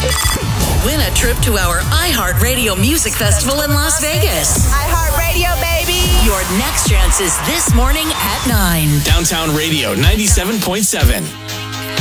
Win a trip to our iHeartRadio Music Festival in Las Vegas. iHeartRadio, baby. Your next chance is this morning at 9. Downtown Radio 97.7.